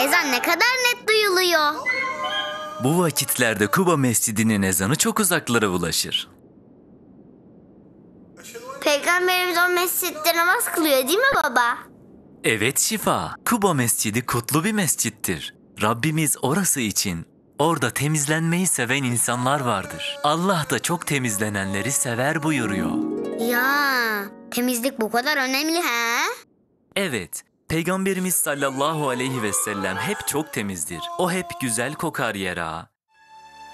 Ezan ne kadar net duyuluyor. Bu vakitlerde Kuba Mescidi'nin ezanı çok uzaklara ulaşır. Peygamberimiz o mescitte namaz kılıyor değil mi baba? Evet Şifa, Kuba Mescidi kutlu bir mescittir. Rabbimiz orası için orada temizlenmeyi seven insanlar vardır. Allah da çok temizlenenleri sever buyuruyor. Ya temizlik bu kadar önemli ha? Evet, Peygamberimiz sallallahu aleyhi ve sellem hep çok temizdir. O hep güzel kokar yera.